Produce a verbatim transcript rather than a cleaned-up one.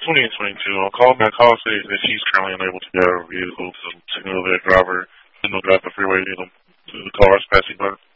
twenty and twenty-two. On call back, call says that she's currently unable to get out of her vehicle to signal their driver, signal got the freeway, you know, to the cars passing by.